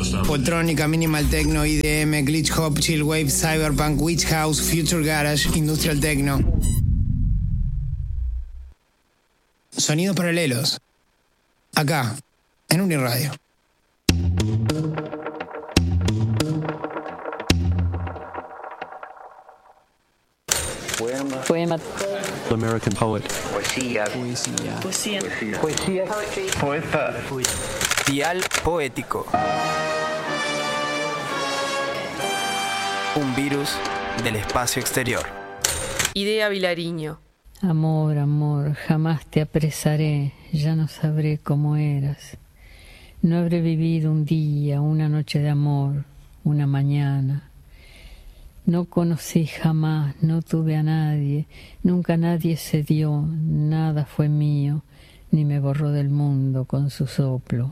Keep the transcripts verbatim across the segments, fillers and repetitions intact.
Poltrónica, minimal techno, I D M, glitch hop, chill wave, cyberpunk, witch house, future garage, industrial techno. Sonidos paralelos. Acá, en Uniradio. Poema. Poema. American poet. Poesía. Poesía. Poesía. Poesía. Poeta. Dial poético. Un virus del espacio exterior. Idea Vilariño. Amor, amor, jamás te apresaré, ya no sabré cómo eras. No habré vivido un día, una noche de amor, una mañana. No conocí jamás, no tuve a nadie, nunca nadie se dio, nada fue mío, ni me borró del mundo con su soplo.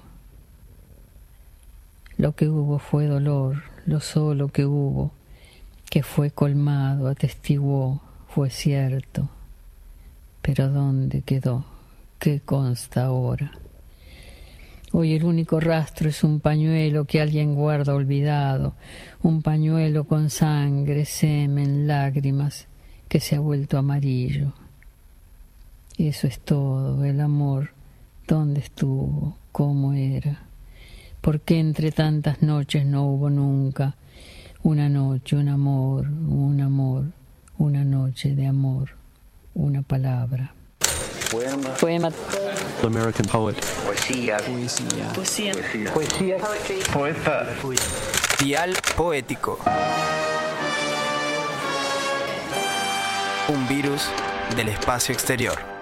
Lo que hubo fue dolor, lo solo que hubo, que fue colmado, atestiguó, fue cierto. Pero ¿dónde quedó? ¿Qué consta ahora? Hoy el único rastro es un pañuelo que alguien guarda olvidado, un pañuelo con sangre, semen, lágrimas, que se ha vuelto amarillo. Y eso es todo, el amor, ¿dónde estuvo? ¿Cómo era? ¿Por qué entre tantas noches no hubo nunca una noche, un amor, un amor, una noche de amor? Una palabra. Poema. Poema. American poet. Poesía. Poesía. Poesía. Poesía. Poeta. Dial poético. Un virus del espacio exterior.